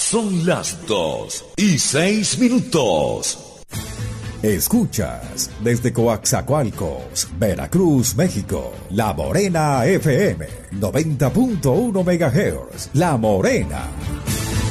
Son las 2:06. Escuchas desde Coaxacualcos, Veracruz, México, La Morena FM, 90.1 MHz, La Morena.